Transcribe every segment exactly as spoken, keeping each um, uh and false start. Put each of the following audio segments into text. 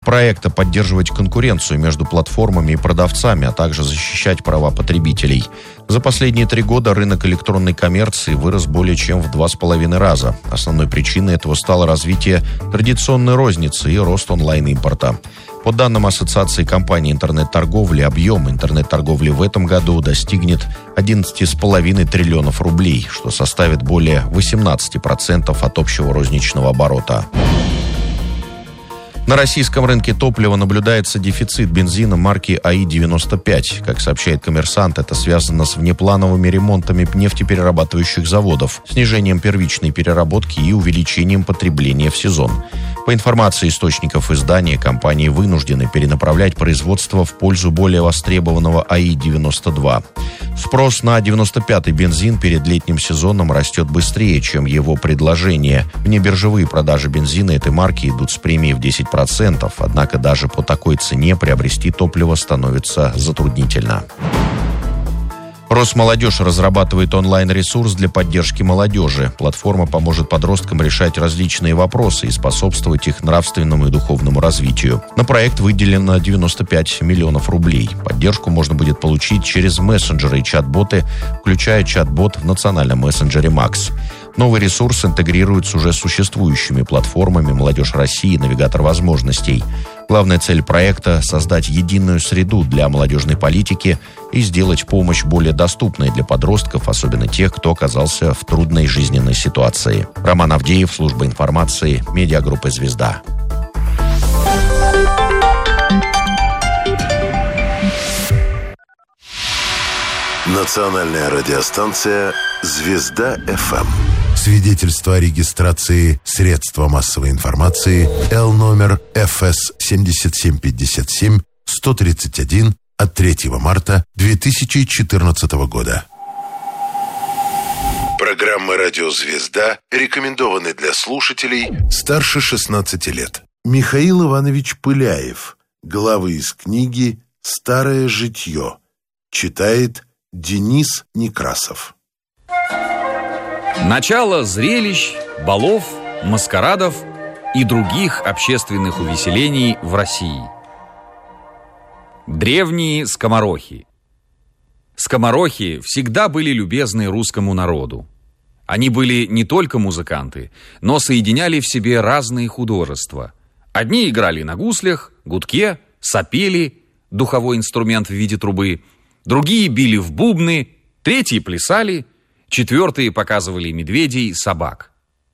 проекта поддерживать конкуренцию между платформами и продавцами, а также защищать права потребителей. За последние три года рынок электронной коммерции вырос более чем в два с половиной раза. Основной причиной этого стало развитие традиционной розницы и рост онлайн-импорта. По данным Ассоциации компаний интернет-торговли, объем интернет-торговли в этом году достигнет одиннадцать с половиной триллионов рублей, что составит более восемнадцать процентов от общего розничного оборота. На российском рынке топлива наблюдается дефицит бензина марки А И девяносто пять. Как сообщает «Коммерсант», это связано с внеплановыми ремонтами нефтеперерабатывающих заводов, снижением первичной переработки и увеличением потребления в сезон. По информации источников издания, компании вынуждены перенаправлять производство в пользу более востребованного А И девяносто два. Спрос на девяносто пятый бензин перед летним сезоном растет быстрее, чем его предложение. Внебиржевые продажи бензина этой марки идут с премией в десять процентов, однако даже по такой цене приобрести топливо становится затруднительно. Росмолодежь разрабатывает онлайн-ресурс для поддержки молодежи. Платформа поможет подросткам решать различные вопросы и способствовать их нравственному и духовному развитию. На проект выделено девяносто пять миллионов рублей. Поддержку можно будет получить через мессенджеры и чат-боты, включая чат-бот в национальном мессенджере «Макс». Новый ресурс интегрирует с уже существующими платформами «Молодежь России» и «Навигатор возможностей». Главная цель проекта – создать единую среду для молодежной политики и сделать помощь более доступной для подростков, особенно тех, кто оказался в трудной жизненной ситуации. Роман Авдеев, служба информации, медиагруппа «Звезда». Национальная радиостанция «Звезда-эф эм». Свидетельство о регистрации средства массовой информации Л номер Эф Эс семь семь пять семь сто тридцать один от третьего марта две тысячи четырнадцатого года. Программа «Радио Звезда» рекомендованы для слушателей старше шестнадцати лет. Михаил Иванович Пыляев. Главы из книги «Старое житье». Читает Денис Некрасов. Начало зрелищ, балов, маскарадов и других общественных увеселений в России. Древние скоморохи. Скоморохи всегда были любезны русскому народу. Они были не только музыканты, но соединяли в себе разные художества. Одни играли на гуслях, гудке, сопели, духовой инструмент в виде трубы, другие били в бубны, третьи плясали, четвертые показывали медведей, собак.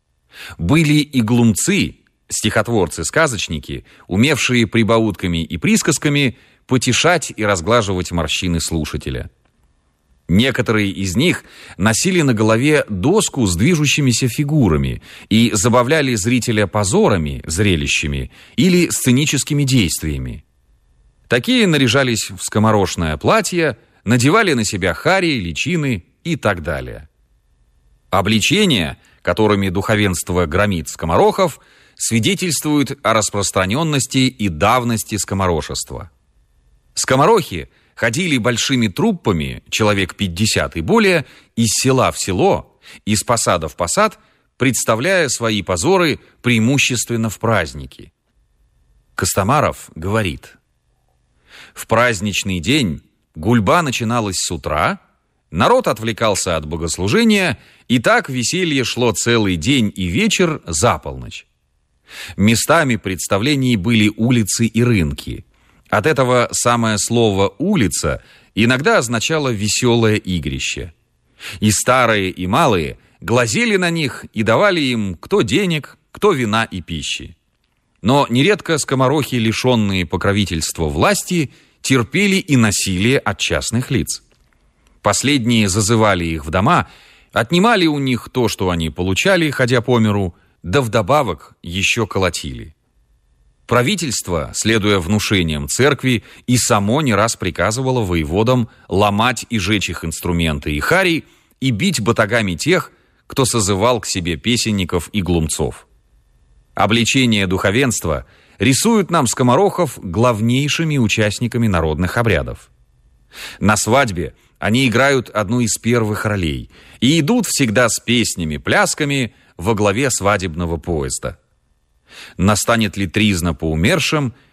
Были и глумцы, стихотворцы-сказочники, умевшие прибаутками и присказками потешать и разглаживать морщины слушателя. Некоторые из них носили на голове доску с движущимися фигурами и забавляли зрителя позорами, зрелищами или сценическими действиями. Такие наряжались в скоморошное платье, надевали на себя хари, личины и так далее. Обличения, которыми духовенство громит скоморохов, свидетельствуют о распространенности и давности скоморошества. Скоморохи ходили большими труппами, человек пятьдесят и более, из села в село, из посада в посад, представляя свои позоры преимущественно в праздники. Костомаров говорит: в праздничный день гульба начиналась с утра, народ отвлекался от богослужения, и так веселье шло целый день и вечер за полночь. Местами представлений были улицы и рынки. От этого самое слово «улица» иногда означало веселое игрище. И старые, и малые глазели на них и давали им кто денег, кто вина и пищи. Но нередко скоморохи, лишенные покровительства власти, терпели и насилие от частных лиц. Последние зазывали их в дома, отнимали у них то, что они получали, ходя по миру, да вдобавок еще колотили. Правительство, следуя внушениям церкви, и само не раз приказывало воеводам ломать и жечь их инструменты и хари и бить батагами тех, кто созывал к себе песенников и глумцов. Обличение духовенства рисуют нам скоморохов главнейшими участниками народных обрядов. На свадьбе они играют одну из первых ролей и идут всегда с песнями, плясками во главе свадебного поезда. Настанет ли тризна по умершим,